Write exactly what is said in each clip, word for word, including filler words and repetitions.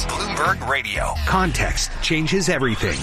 Bloomberg Radio. Context changes everything.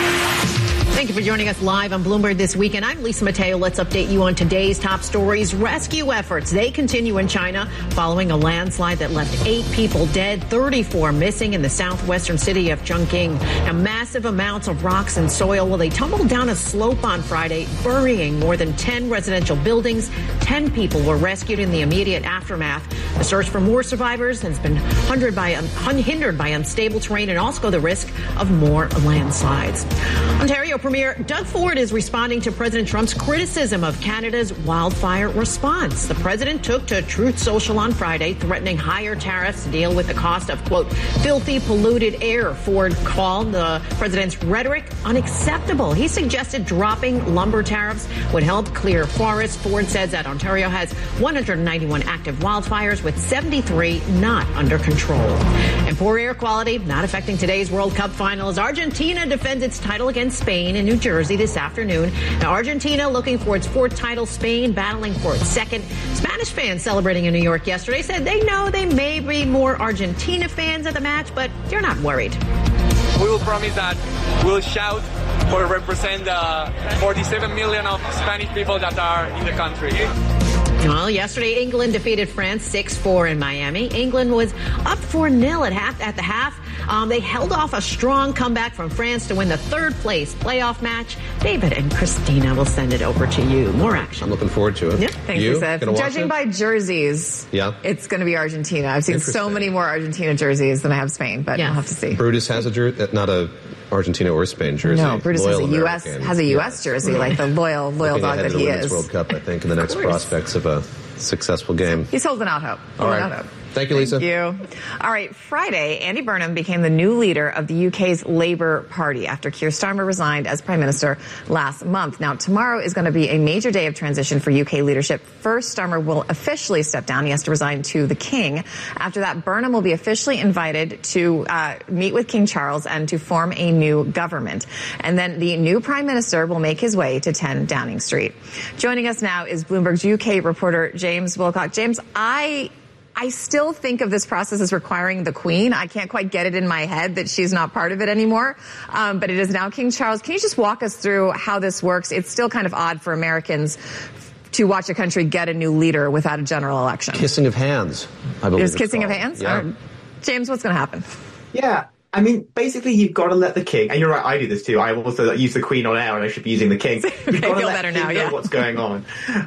Thank you for joining us live on Bloomberg this weekend. I'm Lisa Mateo. Let's update you on today's top stories. Rescue efforts, they continue in China following a landslide that left eight people dead, thirty-four missing in the southwestern city of Chongqing. Now, massive amounts of rocks and soil, well, they tumbled down a slope on Friday, burying more than ten residential buildings. ten people were rescued in the immediate aftermath. The search for more survivors has been hindered by, unhindered by unstable terrain and also the risk of more landslides. Ontario Premier Doug Ford is responding to President Trump's criticism of Canada's wildfire response. The president took to Truth Social on Friday, threatening higher tariffs to deal with the cost of, quote, filthy, polluted air. Ford called the president's rhetoric unacceptable. He suggested dropping lumber tariffs would help clear forests. Ford says that Ontario has one hundred ninety-one active wildfires with seventy-three not under control. And poor air quality not affecting today's World Cup final as Argentina defends its title against Spain in New Jersey this afternoon. Now, Argentina looking for its fourth title, Spain battling for its second. Spanish fans celebrating in New York yesterday said they know they may be more Argentina fans at the match, but they're not worried. We will promise that we'll shout or represent the forty-seven million of Spanish people that are in the country. Well, yesterday, England defeated France six four in Miami. England was up four nil at half at the half. Um, they held off a strong comeback from France to win the third-place playoff match. David and Christina will send it over to you. More action. I'm looking forward to it. Yep. Thanks, Lisa. Judging by jerseys, yeah. it's going to be Argentina. I've seen so many more Argentina jerseys than I have Spain, but yes. we'll have to see. Brutus has a jersey, not a Argentina or Spain jersey. No, Brutus has a loyal U S American. has a U S yeah. jersey, like the loyal loyal Looking dog ahead that to the he Women's is. World Cup, I think, in the next prospects of a successful game. He's holding out hope. All Holding right. out hope. Thank you, Lisa. Thank you. All right. Friday, Andy Burnham became the new leader of the U K's Labour Party after Keir Starmer resigned as Prime Minister last month. Now, tomorrow is going to be a major day of transition for U K leadership. First, Starmer will officially step down. He has to resign to the King. After that, Burnham will be officially invited to uh, meet with King Charles and to form a new government. And then the new Prime Minister will make his way to ten Downing Street. Joining us now is Bloomberg's U K reporter, James Wilcock. James, I... I still think of this process as requiring the Queen. I can't quite get it in my head that she's not part of it anymore. Um, but it is now King Charles. Can you just walk us through how this works? It's still kind of odd for Americans to watch a country get a new leader without a general election. Kissing of hands, I believe. There's kissing of hands? Yeah. Or, James, what's going to happen? Yeah. I mean, basically, you've got to let the king, and you're right, I do this too. I also use the Queen on air, and I should be using the king. You've got to let the king know yeah. what's going on.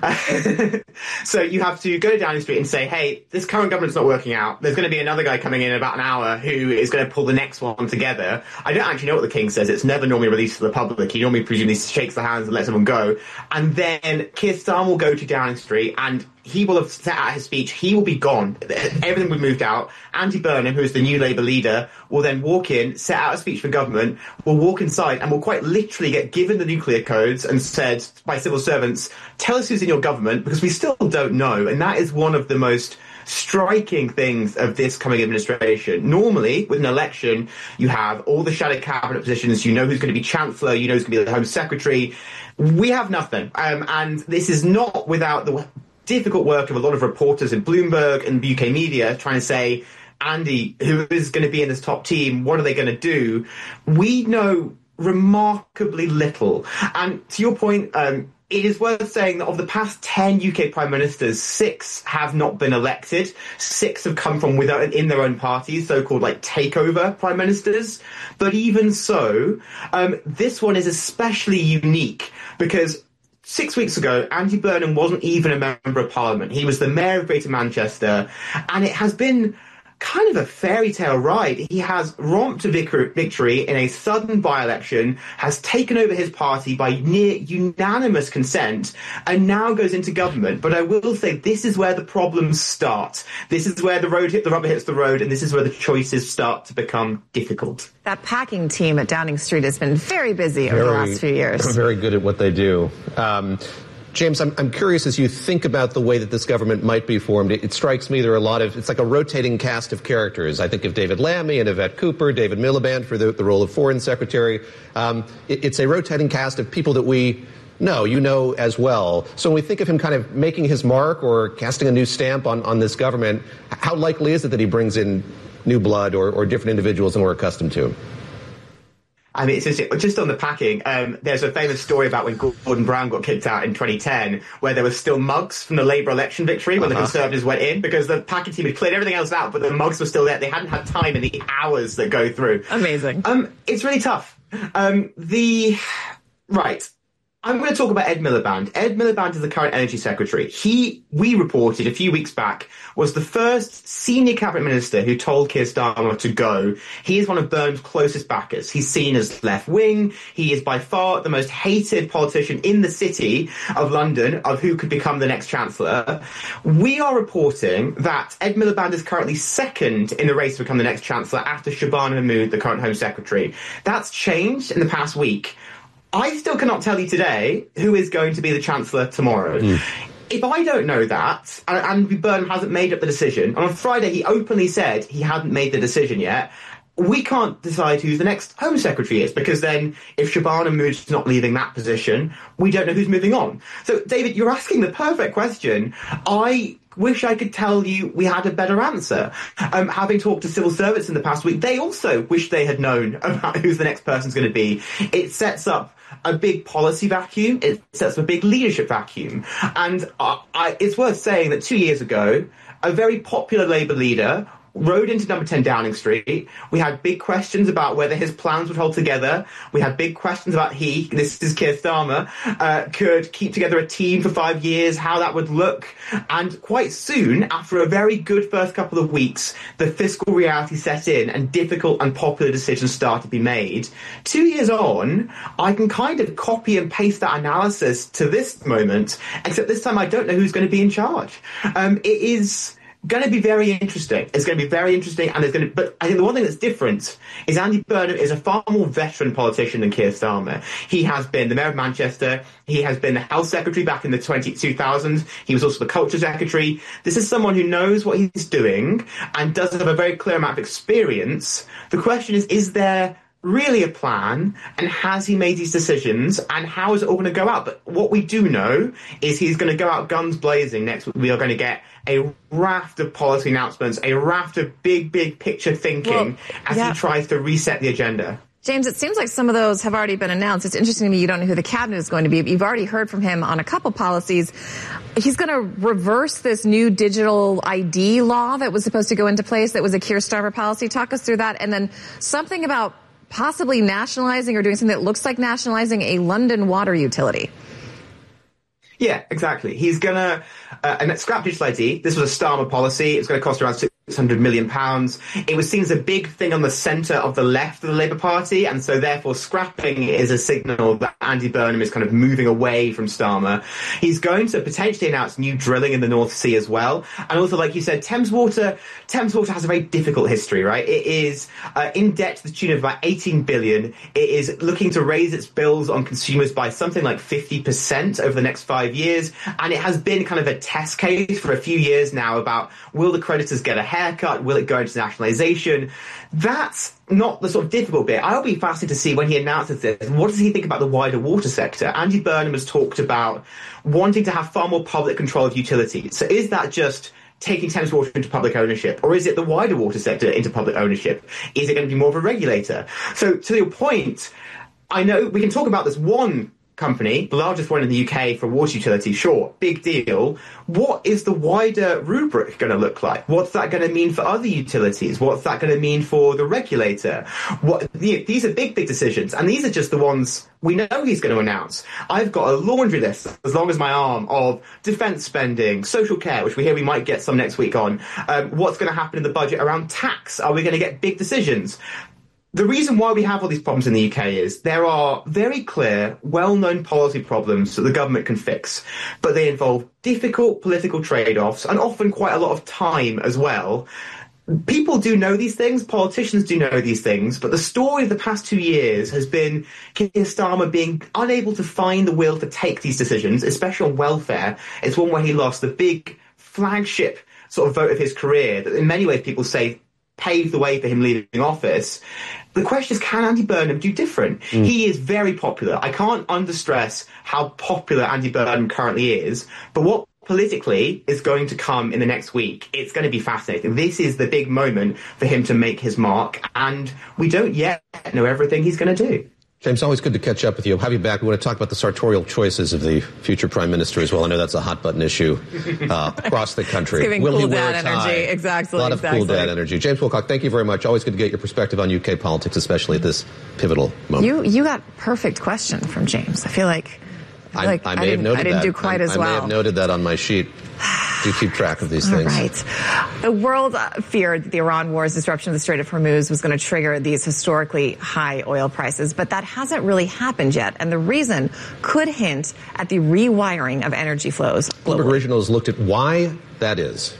So you have to go to Downing Street and say, hey, this current government's not working out. There's going to be another guy coming in in about an hour who is going to pull the next one together. I don't actually know what the king says. It's never normally released to the public. He normally presumably shakes the hands and lets everyone go. And then Keir Starmer will go to Downing Street, and he will have set out his speech. He will be gone. Everything will be moved out. Andy Burnham, who is the new Labour leader, will then walk in, set out a speech for government, will walk inside and will quite literally get given the nuclear codes and said by civil servants, tell us who's in your government, because we still don't know. And that is one of the most striking things of this coming administration. Normally, with an election, you have all the shadow cabinet positions. You know who's going to be Chancellor. You know who's going to be the Home Secretary. We have nothing. Um, and this is not without the difficult work of a lot of reporters in Bloomberg and U K media trying to say, Andy, who is going to be in this top team, what are they going to do? We know remarkably little. And to your point, um, it is worth saying that of the past ten U K prime ministers, six have not been elected. Six have come from within in their own parties, so-called like takeover prime ministers. But even so, um, this one is especially unique because Six weeks ago, Andy Burnham wasn't even a member of Parliament. He was the mayor of Greater Manchester, and it has been kind of a fairy tale ride. He has romped to victory in a sudden by-election, has taken over his party by near unanimous consent, and now goes into government. But I will say this is where the problems start. This is where the road hit the rubber hits the road, and this is where the choices start to become difficult. That packing team at Downing Street has been very busy over very, the last few years. Very good at what they do. Um, James, I'm, I'm curious, as you think about the way that this government might be formed, it, it strikes me there are a lot of, it's like a rotating cast of characters. I think of David Lammy and Yvette Cooper, David Miliband for the, the role of Foreign Secretary. Um, it, it's a rotating cast of people that we know, you know as well. So when we think of him kind of making his mark or casting a new stamp on, on this government, how likely is it that he brings in new blood or, or different individuals than we're accustomed to. I mean, it's just, just on the packing, um, there's a famous story about when Gordon Brown got kicked out in twenty ten, where there were still mugs from the Labour election victory when uh-huh. the Conservatives went in, because the packing team had cleared everything else out, but the mugs were still there. They hadn't had time in the hours that go through. Amazing. Um, it's really tough. Um, the... Right. I'm going to talk about Ed Miliband. Ed Miliband is the current Energy Secretary. He, we reported a few weeks back, was the first senior cabinet minister who told Keir Starmer to go. He is one of Burnham's closest backers. He's seen as left-wing. He is by far the most hated politician in the city of London of who could become the next Chancellor. We are reporting that Ed Miliband is currently second in the race to become the next Chancellor after Shabana Mahmood, the current Home Secretary. That's changed in the past week. I still cannot tell you today who is going to be the Chancellor tomorrow. Mm. If I don't know that, and Andy Burnham hasn't made up the decision, and on Friday he openly said he hadn't made the decision yet, we can't decide who the next Home Secretary is, because then if Shabana Mahmood's not leaving that position, we don't know who's moving on. So, David, you're asking the perfect question. I wish I could tell you we had a better answer. Um, having talked to civil servants in the past week, they also wish they had known about who the next person's going to be. It sets up a big policy vacuum. It sets up a big leadership vacuum. And uh, I, it's worth saying that two years ago, a very popular Labour leader rode into number ten Downing Street. We had big questions about whether his plans would hold together. We had big questions about he, this is Keir Starmer, uh, could keep together a team for five years, how that would look. And quite soon, after a very good first couple of weeks, the fiscal reality set in and difficult and popular decisions started to be made. Two years on, I can kind of copy and paste that analysis to this moment, except this time I don't know who's going to be in charge. Um, it is going to be very interesting. It's going to be very interesting, and it's going to. But I think the one thing that's different is Andy Burnham is a far more veteran politician than Keir Starmer. He has been the mayor of Manchester. He has been the health secretary back in the two thousands. He was also the culture secretary. This is someone who knows what he's doing and does have a very clear amount of experience. The question is, is there really a plan, and has he made these decisions, and how is it all going to go out? But what we do know is he's going to go out guns blazing next week. We are going to get a raft of policy announcements, a raft of big, big picture thinking well, as yeah. he tries to reset the agenda. James, it seems like some of those have already been announced. It's interesting to me you don't know who the cabinet is going to be, but you've already heard from him on a couple policies. He's going to reverse this new digital I D law that was supposed to go into place that was a Keir Starmer policy. Talk us through that. And then something about possibly nationalizing or doing something that looks like nationalizing a London water utility. Yeah, exactly. He's going to uh, and scrap digital I D. This was a Starmer policy. It's going to cost around six hundred million pounds. It was seen as a big thing on the centre of the left of the Labour Party, and so therefore scrapping it is a signal that Andy Burnham is kind of moving away from Starmer. He's going to potentially announce new drilling in the North Sea as well. And also, like you said, Thames Water, Thames Water has a very difficult history, right? It is uh, in debt to the tune of about eighteen billion. It is looking to raise its bills on consumers by something like fifty percent over the next five years. And it has been kind of a test case for a few years now about, will the creditors get a haircut? Will it go into nationalisation? That's not the sort of difficult bit. I'll be fascinated to see when he announces this, what does he think about the wider water sector? Andy Burnham has talked about wanting to have far more public control of utilities. So is that just taking Thames Water into public ownership, or is it the wider water sector into public ownership? Is it going to be more of a regulator? So to your point, I know we can talk about this one company, the largest one in the U K for water utility, sure, big deal. What is the wider rubric going to look like? What's that going to mean for other utilities? What's that going to mean for the regulator? What these are big, big decisions, and these are just the ones we know he's going to announce. I've got a laundry list as long as my arm of defence spending, social care, which we hear we might get some next week on. Um, what's going to happen in the budget around tax? Are we going to get big decisions? The reason why we have all these problems in the U K is there are very clear, well-known policy problems that the government can fix, but they involve difficult political trade-offs and often quite a lot of time as well. People do know these things, politicians do know these things, but the story of the past two years has been Keir Starmer being unable to find the will to take these decisions, especially on welfare. It's one where he lost the big flagship sort of vote of his career that in many ways people say paved the way for him leaving office. The question is, can Andy Burnham do different? Mm. He is very popular. I can't understress how popular Andy Burnham currently is, but what politically is going to come in the next week. It's going to be fascinating. This is the big moment for him to make his mark, and we don't yet know everything he's going to do. James, always good to catch up with you. I'll have you back. We want to talk about the sartorial choices of the future prime minister as well. I know that's a hot button issue uh, across the country. It's giving Will cool he wear dad a tie? energy. Exactly. A lot of exactly. cool dad energy. James Wilcock, thank you very much. Always good to get your perspective on U K politics, especially at this pivotal moment. You you got perfect question from James. I feel like I, feel like I, I may I have noted I didn't that. do quite I, as I well. I may have noted that on my sheet. Do keep track of these things. All right. The world uh, feared that the Iran war's disruption of the Strait of Hormuz was going to trigger these historically high oil prices, but that hasn't really happened yet. And the reason could hint at the rewiring of energy flows globally. Bloomberg Originals looked at why that is.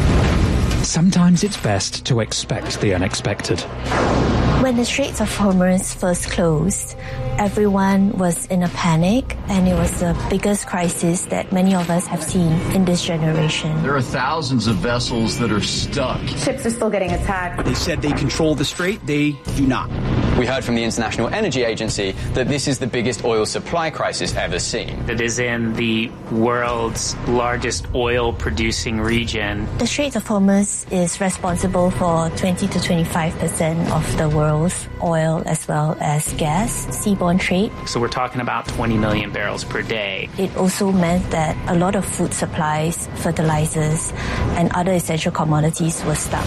Sometimes it's best to expect the unexpected. When the Straits of Hormuz first closed, everyone was in a panic, and it was the biggest crisis that many of us have seen in this generation. There are thousands of vessels that are stuck. Ships are still getting attacked. They said they control the strait. They do not. We heard from the International Energy Agency that this is the biggest oil supply crisis ever seen. It is in the world's largest oil-producing region. The Straits of Hormuz is responsible for twenty to twenty-five percent of the world's oil as well as gas seaborne trade. So we're talking about twenty million barrels per day. It also meant that a lot of food supplies, fertilizers, and other essential commodities were stuck.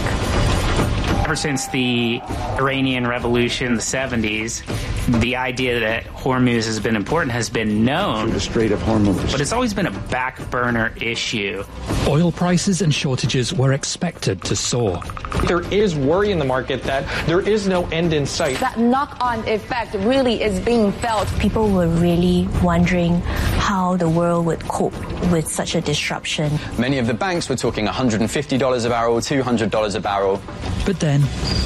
Ever since the Iranian Revolution, the seventies, the idea that Hormuz has been important has been known. Through the Strait of Hormuz. But it's always been a back burner issue. Oil prices and shortages were expected to soar. There is worry in the market that there is no end in sight. That knock-on effect really is being felt. People were really wondering how the world would cope with such a disruption. Many of the banks were talking one hundred fifty dollars a barrel, two hundred dollars a barrel. But then,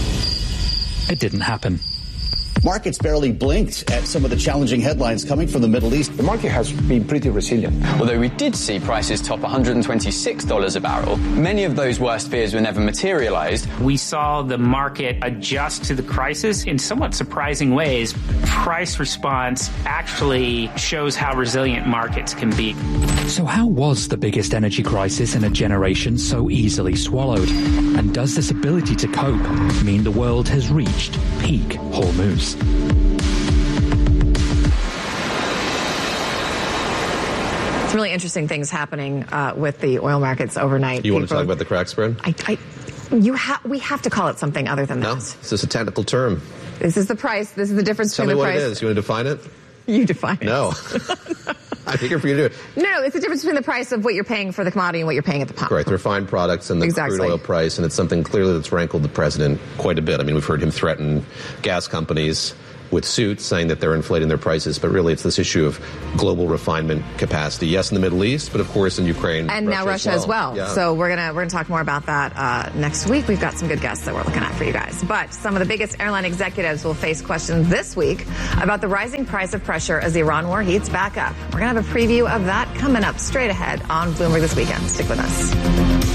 it didn't happen. Markets barely blinked at some of the challenging headlines coming from the Middle East. The market has been pretty resilient. Although we did see prices top one hundred twenty-six dollars a barrel, many of those worst fears were never materialized. We saw the market adjust to the crisis in somewhat surprising ways. Price response actually shows how resilient markets can be. So how was the biggest energy crisis in a generation so easily swallowed? And does this ability to cope mean the world has reached peak Hormuz? It's really interesting things happening uh, with the oil markets overnight. You People, want to talk about the crack spread? I, I, you ha- we have to call it something other than no, that. No, this is a technical term. This is the price. This is the difference Tell between me the what price. it is. You want to define it? You define it. No. I'm eager for you to do it. No, no, it's the difference between the price of what you're paying for the commodity and what you're paying at the pump. Right, the refined products and the exactly. crude oil price, and it's something clearly that's rankled the president quite a bit. I mean, we've heard him threaten gas companies with suits saying that they're inflating their prices, but really it's this issue of global refinement capacity. Yes, in the Middle East, but of course in Ukraine and Russia now Russia as well. As well. Yeah. So we're gonna we're gonna talk more about that uh, next week. We've got some good guests that we're looking at for you guys. But some of the biggest airline executives will face questions this week about the rising price of pressure as the Iran war heats back up. We're gonna have a preview of that coming up straight ahead on Bloomberg This Weekend. Stick with us.